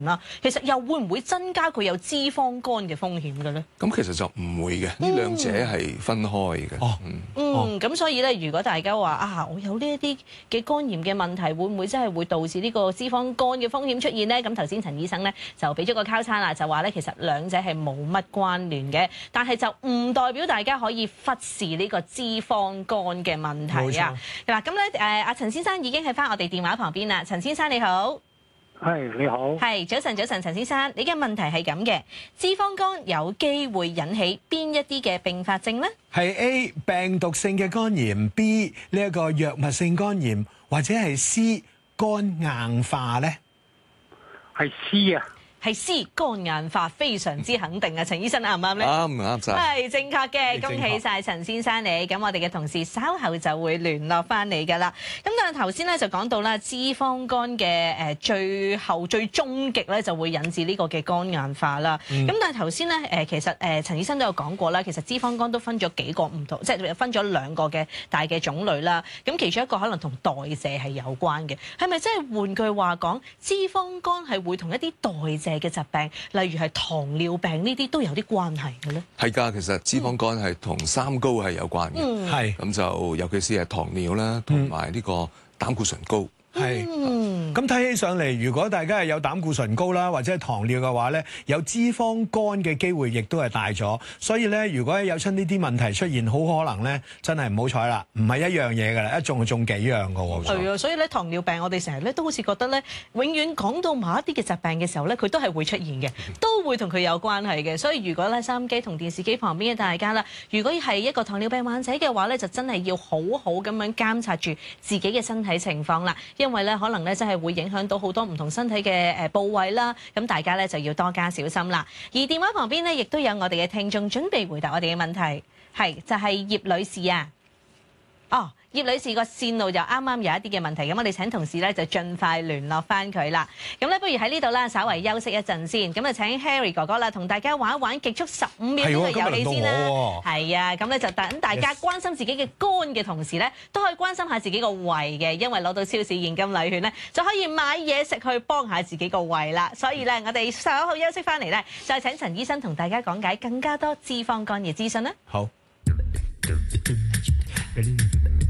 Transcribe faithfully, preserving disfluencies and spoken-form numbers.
啦，其實又會唔會增加佢有脂肪肝嘅風險嘅咧？ 咁其實就唔會嘅，呢兩者係分開嘅。 哦， 嗯， 嗯，咁所以咧，如果大家話啊，我有呢一啲嘅肝炎嘅問題，會唔會真係會導致呢個脂肪肝嘅風險出現咧？咁頭先陳醫生咧就俾咗個交叉啦，就話咧其實兩者係冇乜關聯嘅，但係就唔代表大家可以忽視呢個脂肪肝嘅問題啊。嗱，咁咧誒，阿陳先生已經喺翻我哋電話旁邊啦。陳先生你好。 係你好， 係早晨，早晨，陳先生，你嘅問題係咁嘅，脂肪肝有機會引起邊一啲嘅併發症呢？ 係 A 病毒性嘅肝炎 ，B 呢一個藥物性肝炎，或者係 C 肝硬化咧？ 係 C 啊。 係 C 肝硬化，非常之肯定啊！陳醫生啱唔啱咧？ 啱唔啱晒？ 係正確嘅，恭喜晒陳先生你。咁我哋嘅同事稍後就會聯絡翻你㗎啦。咁但係頭先咧就講到啦，脂肪肝嘅誒最後最終極咧就會引致呢個嘅肝硬化啦。咁、嗯、但係頭先咧誒其實誒陳醫生都有講過啦，其實脂肪肝都分咗幾個唔同，即係分咗兩個嘅大嘅種類啦。咁其中一個可能同代謝係有關嘅，係咪真係換句話講，脂肪肝係會同一啲代謝嘅疾病，例如係糖尿病呢啲都有啲關係嘅咧？係㗎，其實脂肪肝係同三高係有關嘅，係、嗯、咁就尤其是係糖尿啦，同埋呢個膽固醇高。 係，咁睇起上嚟，如果大家係有膽固醇高啦，或者係糖尿嘅話咧，有脂肪肝嘅機會亦都係大咗。所以咧，如果有親呢啲問題出現，好可能咧，真係唔好彩啦，唔係一樣嘢㗎啦，一中就中幾樣㗎喎。 係啊，所以咧糖尿病我哋成日咧都好似覺得咧，永遠講到某一啲嘅疾病嘅時候咧，佢都係會出現嘅，都會同佢有關係嘅。所以如果咧收音機同電視機旁邊嘅大家啦，如果係一個糖尿病患者嘅話咧，就真係要好好咁樣監察住自己嘅身體情況啦。因為咧可能咧真係會影響到好多唔同身體嘅誒部位啦，咁大家咧就要多加小心啦。而電話旁邊咧亦都有我哋嘅聽眾準備回答我哋嘅問題，係就係葉女士啊，哦。葉女士個線路就啱啱有一啲嘅問題，咁我哋請同事咧就盡快聯絡翻佢啦。咁咧不如喺呢度啦，稍為休息一陣先。咁啊請 Harry 哥哥啦，同大家玩一玩極速十五秒呢個遊戲先啦。係啊，咁咧就等大家關心自己嘅肝嘅同時咧，都可以關心下自己個胃嘅，因為攞到超市現金禮券咧，就可以買嘢食去幫下自己個胃啦。所以咧，我哋稍後休息翻嚟咧，再請陳醫生同大家講解更加多脂肪肝嘅資訊啦。 好。